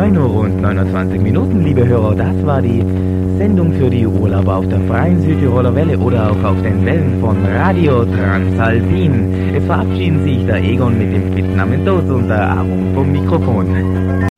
9 Uhr und 29 Minuten, liebe Hörer, das war die Sendung für die Urlauber auf der freien Südtiroler Welle oder auch auf den Wellen von Radio Transalpin. Es verabschieden sich der Egon mit dem Spitznamen Dos und der Aaron vom Mikrofon.